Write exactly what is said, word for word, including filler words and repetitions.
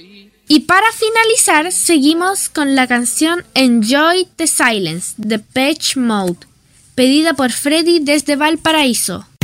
Y para finalizar, seguimos con la canción Enjoy the Silence de Depeche Mode, pedida por Freddy desde Valparaíso.